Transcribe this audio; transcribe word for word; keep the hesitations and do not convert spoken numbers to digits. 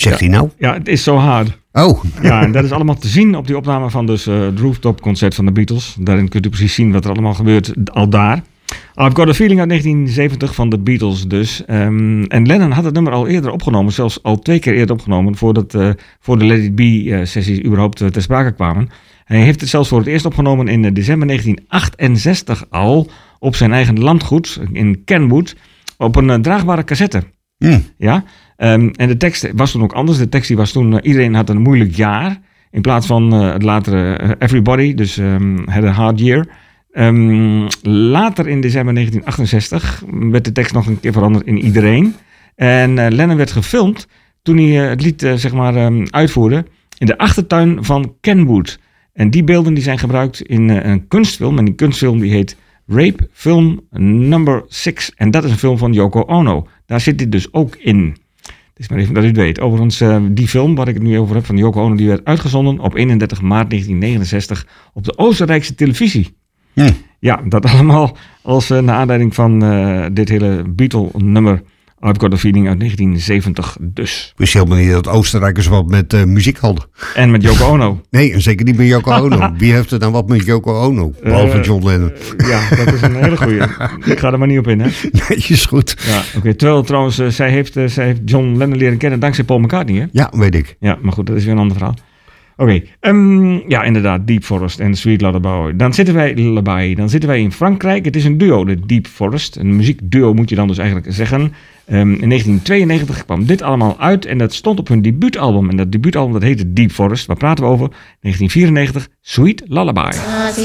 zegt hij ja, nou? Ja, het is zo hard. Oh. Ja, en dat is allemaal te zien op die opname van dus, uh, het Rooftop Concert van de Beatles. Daarin kunt u precies zien wat er allemaal gebeurt al daar. I've Got a Feeling uit negentien zeventig van de Beatles dus. Um, en Lennon had het nummer al eerder opgenomen, zelfs al twee keer eerder opgenomen, voordat uh, voor de Let It Be-sessies uh, überhaupt uh, ter sprake kwamen. Hij heeft het zelfs voor het eerst opgenomen in uh, december negentien achtenzestig al, op zijn eigen landgoed in Kenwood, op een uh, draagbare cassette. Mm. Ja? Um, en de tekst was toen ook anders. De tekst die was toen, uh, iedereen had een moeilijk jaar, in plaats van uh, het latere uh, Everybody, dus um, had a hard year. Um, later in december negentien achtenzestig werd de tekst nog een keer veranderd in Iedereen. En uh, Lennon werd gefilmd toen hij uh, het lied uh, zeg maar, um, uitvoerde in de achtertuin van Kenwood. En die beelden die zijn gebruikt in uh, een kunstfilm. En die kunstfilm die heet Rape Film Number six. En dat is een film van Yoko Ono. Daar zit dit dus ook in. Dus maar even dat u het weet. Overigens, uh, die film waar ik het nu over heb van Yoko Ono, die werd uitgezonden op eenendertig maart negentien negenenzestig op de Oostenrijkse televisie. Hm. Ja, dat allemaal als uh, naar aanleiding van uh, dit hele Beatle-nummer I've Got a Feeling uit negentien zeventig dus. Ik wist helemaal niet dat Oostenrijkers wat met uh, muziek hadden. En met Yoko Ono. Nee, en zeker niet met Yoko Ono. Wie heeft er dan wat met Yoko Ono? Behalve uh, John Lennon. Uh, ja, dat is een hele goeie. Ik ga er maar niet op in, hè? Nee, is goed. Ja, oké. Okay. Terwijl trouwens, uh, zij, heeft, uh, zij heeft John Lennon leren kennen dankzij Paul McCartney, hè? Ja, weet ik. Ja, maar goed, dat is weer een ander verhaal. Oké, okay. um, ja inderdaad, Deep Forest en Sweet Lullaby. Dan zitten wij Lullaby. Dan zitten wij in Frankrijk. Het is een duo, de Deep Forest. Een muziekduo moet je dan dus eigenlijk zeggen. Um, in negentien tweeënnegentig kwam dit allemaal uit en dat stond op hun debuutalbum. En dat debuutalbum dat heette Deep Forest. Waar praten we over? negentien vierennegentig, Sweet Lullaby.